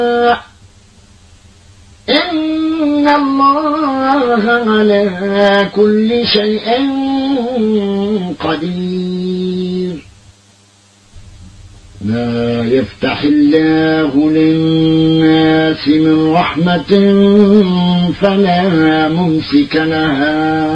إن الله على كل شيء قدير. ما يفتح الله للناس من رحمة فلا ممسك لها